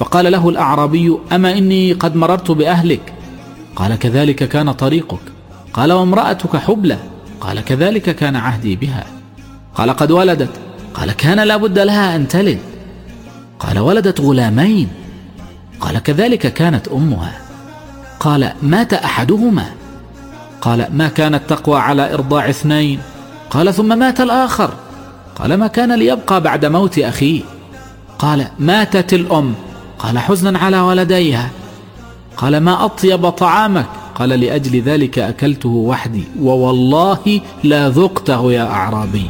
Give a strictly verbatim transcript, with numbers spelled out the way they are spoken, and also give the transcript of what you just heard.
فقال له الأعرابي: أما إني قد مررت بأهلك. قال: كذلك كان طريقك. قال: وامرأتك حبلى. قال: كذلك كان عهدي بها. قال: قد ولدت. قال: كان لا بد لها أن تلد. قال: ولدت غلامين. قال: كذلك كانت أمها. قال: مات أحدهما. قال: ما كانت تقوى على إرضاع اثنين. قال: ثم مات الآخر. قال: ما كان ليبقى بعد موت أخيه. قال: ماتت الأم. قال: حزنا على ولديها. قال: ما أطيب طعامك. قال: لأجل ذلك أكلته وحدي، ووالله لا ذقته يا أعرابي.